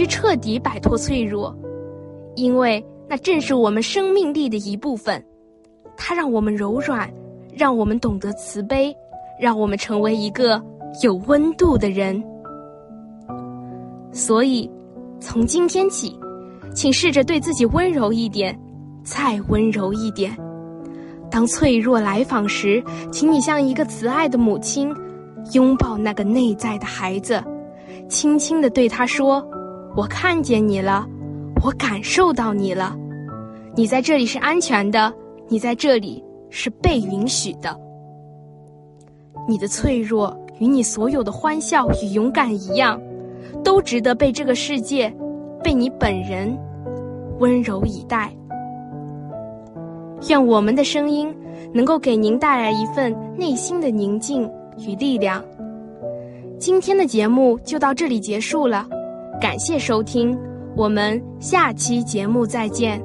彻底摆脱脆弱，因为那正是我们生命力的一部分，它让我们柔软，让我们懂得慈悲，让我们成为一个有温度的人。所以从今天起，请试着对自己温柔一点，再温柔一点。当脆弱来访时，请你像一个慈爱的母亲，拥抱那个内在的孩子，轻轻地对他说：我看见你了，我感受到你了，你在这里是安全的，你在这里是被允许的。你的脆弱与你所有的欢笑与勇敢一样，都值得被这个世界，被你本人温柔以待。愿我们的声音能够给您带来一份内心的宁静与力量。今天的节目就到这里结束了，感谢收听，我们下期节目再见。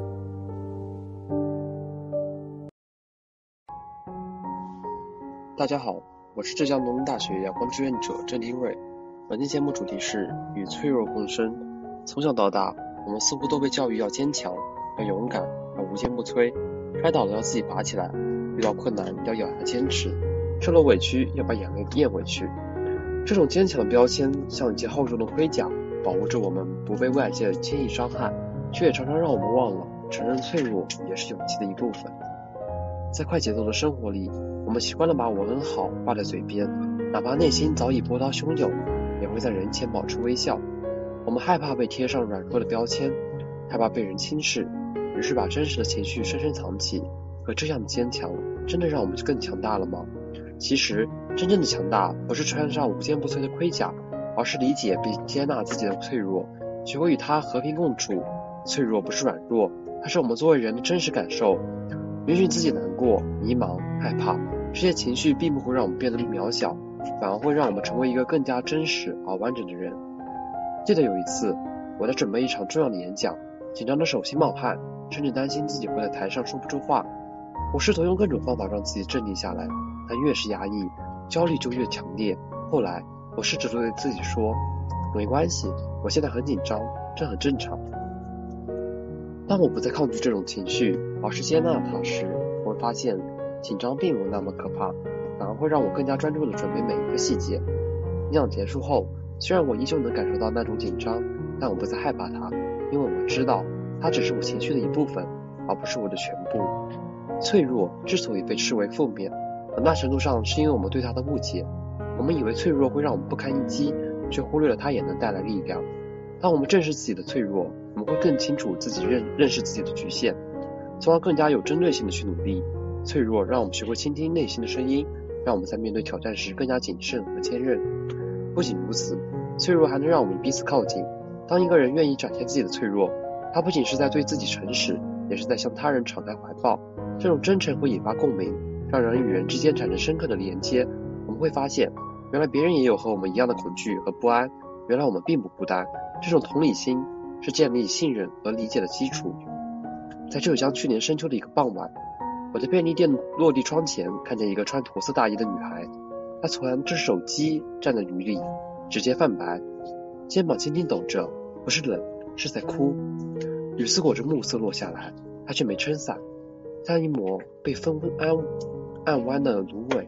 大家好，我是浙江农林大学阳光志愿者郑丁瑞。本期节目主题是与脆弱共生。从小到大，我们似乎都被教育要坚强，要勇敢，要无坚不摧，摔倒了要自己爬起来，遇到困难要咬牙坚持，受了委屈要把眼泪咽回去。这种坚强的标签像一件厚重的盔甲，保护着我们不被外界轻易伤害，却也常常让我们忘了承认脆弱也是勇气的一部分。在快节奏的生活里，我们习惯了把我很好挂在嘴边，哪怕内心早已波涛汹涌，也会在人前保持微笑。我们害怕被贴上软弱的标签，害怕被人轻视，于是把真实的情绪深深藏起。可这样的坚强真的让我们更强大了吗？其实真正的强大不是穿上无坚不摧的盔甲，而是理解并接纳自己的脆弱，学会与它和平共处。脆弱不是软弱，它是我们作为人的真实感受。允许自己难过、迷茫、害怕，这些情绪并不会让我们变得渺小，反而会让我们成为一个更加真实而完整的人。记得有一次，我在准备一场重要的演讲，紧张的手心冒汗，甚至担心自己会在台上说不出话。我试图用各种方法让自己镇定下来，但越是压抑，焦虑就越强烈。后来我试着对自己说，没关系，我现在很紧张，这很正常。当我不再抗拒这种情绪，而是接纳它时，我会发现紧张并不那么可怕，反而会让我更加专注地准备每一个细节。演讲结束后，虽然我依旧能感受到那种紧张，但我不再害怕它，因为我知道它只是我情绪的一部分，而不是我的全部。脆弱之所以被视为负面，很大程度上是因为我们对它的误解。我们以为脆弱会让我们不堪一击，却忽略了它也能带来力量。当我们正视自己的脆弱，我们会更清楚自己认识自己的局限，从而更加有针对性的去努力。脆弱让我们学会倾听内心的声音，让我们在面对挑战时更加谨慎和坚韧。不仅如此，脆弱还能让我们彼此靠近。当一个人愿意展现自己的脆弱，他不仅是在对自己诚实，也是在向他人敞开怀抱。这种真诚会引发共鸣，让人与人之间产生深刻的连接。我们会发现，原来别人也有和我们一样的恐惧和不安，原来我们并不孤单。这种同理心是建立信任和理解的基础。在浙江去年深秋的一个傍晚，我在便利店落地窗前看见一个穿驼色大衣的女孩，她攒着手机站在雨里，指尖泛白，肩膀轻轻抖着，不是冷，是在哭。雨丝裹着暮色落下来，她却没撑伞，像一抹被风按弯的芦苇。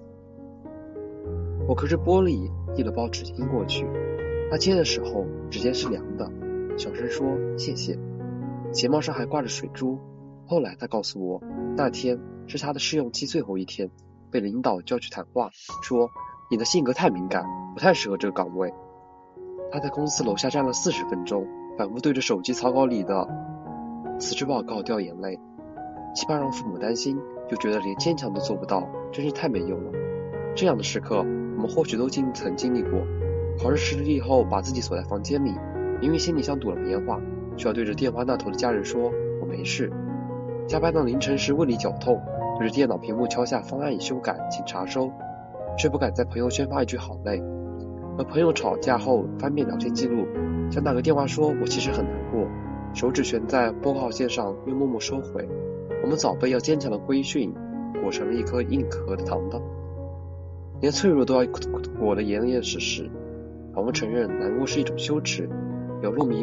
我隔着玻璃递了包纸巾过去，她接的时候指尖是凉的，小声说谢谢，睫毛上还挂着水珠。后来她告诉我，那天是她的试用期最后一天，被领导叫去谈话，说你的性格太敏感，不太适合这个岗位。她在公司楼下站了40分钟，反复对着手机草稿里的辞职报告掉眼泪，期盼让父母担心，就觉得连坚强都做不到，真是太没用了。这样的时刻我们或许都曾经历过，考试失利后把自己锁在房间里，明明心里像堵了棉花，却要对着电话那头的家人说我没事。加班到凌晨时胃里绞痛，对着电脑屏幕敲下方案已修改请查收，却不敢在朋友圈发一句好累。和朋友吵架后翻遍聊天记录，想打个电话说我其实很难过，手指悬在拨号键上又默默收回。我们早被要坚强的规训裹成了一颗硬壳的糖糖，连脆弱都要裹得严严实实。我们承认难过是一种羞耻，有路迷